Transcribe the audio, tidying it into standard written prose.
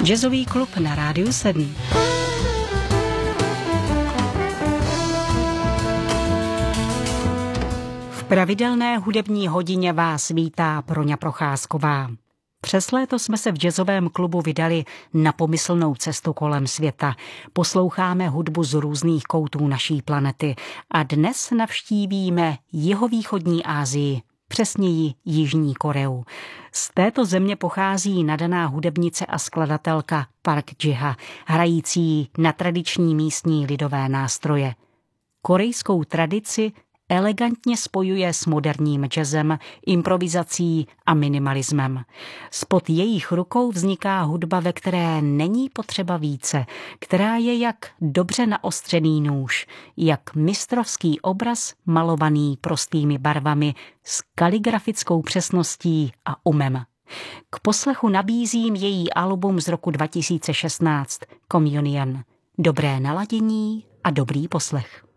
Jazzový klub na Rádiu 7. V pravidelné hudební hodině vás vítá Proňa Procházková. Přes léto jsme se v jazzovém klubu vydali na pomyslnou cestu kolem světa. Posloucháme hudbu z různých koutů naší planety a dnes navštívíme jihovýchodní Asii, přesněji Jižní Koreu. Z této země pochází nadaná hudebnice a skladatelka Park Ji-ha, hrající na tradiční místní lidové nástroje. Korejskou tradici elegantně spojuje s moderním jazzem, improvizací a minimalismem. Spod jejich rukou vzniká hudba, ve které není potřeba více, která je jak dobře naostřený nůž, jak mistrovský obraz malovaný prostými barvami s kaligrafickou přesností a umem. K poslechu nabízím její album z roku 2016 Communion. Dobré naladění a dobrý poslech.